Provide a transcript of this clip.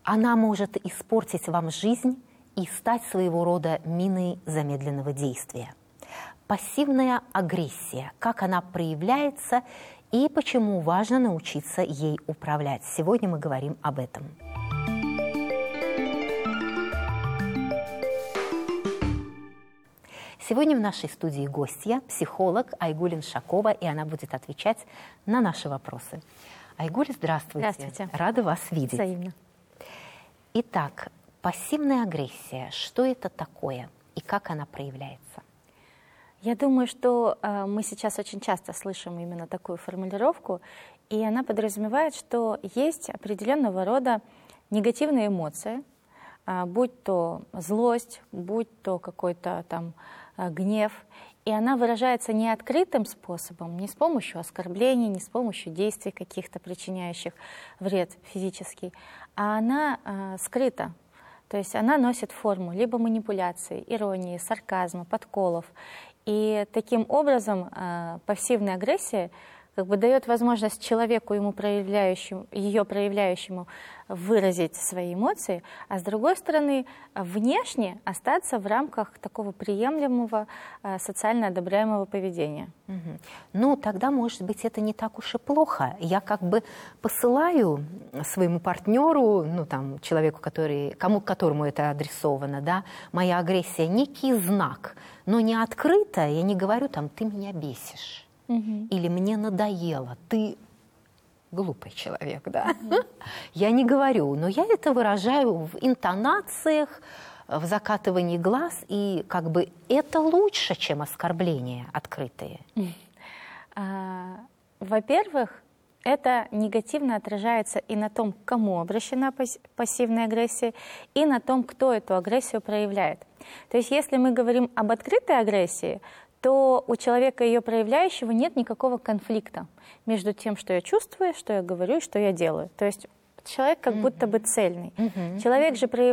Она может испортить вам жизнь и стать своего рода миной замедленного действия. Пассивная агрессия, как она проявляется и почему важно научиться ей управлять. Сегодня мы говорим об этом. Сегодня в нашей студии гостья, психолог Айгуль Иншакова, и она будет отвечать на наши вопросы. Айгуль, здравствуйте. Здравствуйте. Рада вас видеть. Взаимно. Итак, пассивная агрессия, что это такое и как она проявляется? Я думаю, что мы сейчас очень часто слышим именно такую формулировку, и она подразумевает, что есть определенного рода негативные эмоции, будь то злость, будь то какой-то там гнев, и она выражается не открытым способом, не с помощью оскорблений, не с помощью действий каких-то, причиняющих вред физический, а она скрыта. То есть она носит форму либо манипуляции, иронии, сарказма, подколов. И таким образом пассивная агрессия как бы дает возможность человеку, ее проявляющему, выразить свои эмоции, а с другой стороны, внешне остаться в рамках такого приемлемого, социально одобряемого поведения. Угу. Ну, тогда, может быть, это не так уж и плохо. Я как бы посылаю своему партнеру, ну, там, человеку, которому это адресовано, да, моя агрессия, некий знак, но не открыто, я не говорю, там, ты меня бесишь. Или мне надоело, ты глупый человек, да? Я не говорю, но я это выражаю в интонациях, в закатывании глаз, и как бы это лучше, чем оскорбления открытые. Во-первых, это негативно отражается и на том, к кому обращена пассивная агрессия, и на том, кто эту агрессию проявляет. То есть если мы говорим об открытой агрессии, то у человека, ее проявляющего, нет никакого конфликта между тем, что я чувствую, что я говорю и что я делаю. То есть человек как будто бы цельный. Человек же